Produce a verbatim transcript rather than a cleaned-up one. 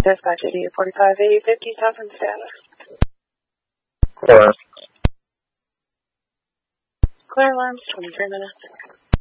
Dispatch eighty-eight forty-five, eighty fifty, Southern status. Clear. Clear alarms, twenty-three minutes.